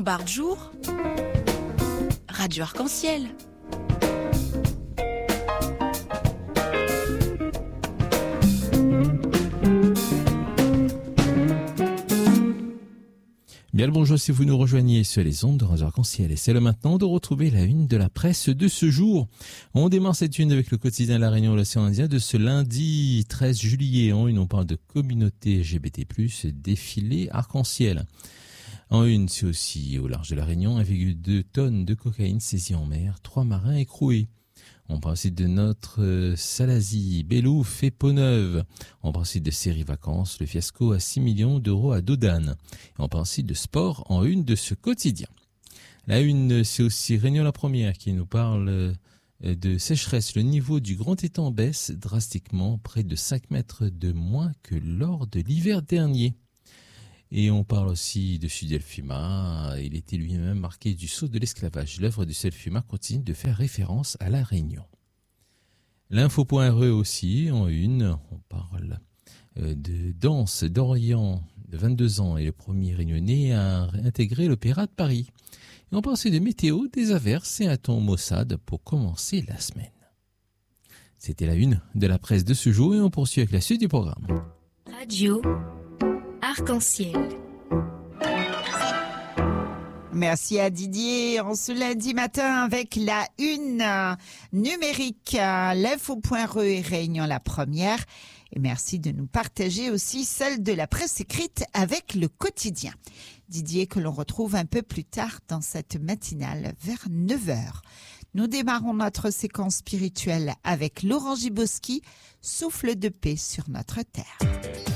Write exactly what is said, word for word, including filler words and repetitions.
Montbard Jour, Radio Arc-en-Ciel. Bien le bonjour si vous nous rejoignez sur les ondes de Radio Arc-en-Ciel. Et c'est le maintenant de retrouver la une de la presse de ce jour. On démarre cette une avec le quotidien La Réunion, l'Océan Indien de ce lundi treize juillet. En une, on parle de communauté L G B T plus, défilé Arc-en-Ciel. En une, c'est aussi au large de La Réunion, un virgule deux tonnes de cocaïne saisie en mer, trois marins écroués. On parle aussi de notre euh, Salazie, Bellouf et Pont-Neuve. On parle aussi de série vacances, le fiasco à six millions d'euros à Dodane. Et on parle aussi de sport en une de ce quotidien. La une, c'est aussi Réunion la Première qui nous parle euh, de sécheresse. Le niveau du grand étang baisse drastiquement, près de cinq mètres de moins que lors de l'hiver dernier. Et on parle aussi de Sudelfuma. Il était lui-même marqué du sceau de l'esclavage. L'œuvre de Sudelfuma continue de faire référence à la Réunion. L'info.re aussi, en une, on parle de Danse d'Orient, de vingt-deux ans, et le premier réunionnais à intégrer l'Opéra de Paris. Et on parle aussi de météo, des averses et un ton maussade pour commencer la semaine. C'était la une de la presse de ce jour et on poursuit avec la suite du programme. Radio Arc-en-Ciel. Merci à Didier. En ce lundi matin avec la une numérique, l'info.re et Réunion la Première. Et merci de nous partager aussi celle de la presse écrite avec le quotidien. Didier que l'on retrouve un peu plus tard dans cette matinale vers neuf heures. Nous démarrons notre séquence spirituelle avec Laurent Giboski, souffle de paix sur notre terre.